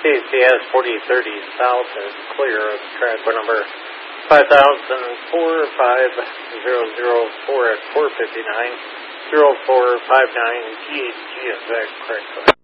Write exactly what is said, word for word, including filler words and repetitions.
C S forty thirty south is clear of transport number five thousand four five zero zero four at four fifty-nine zero four five nine G G is that correct?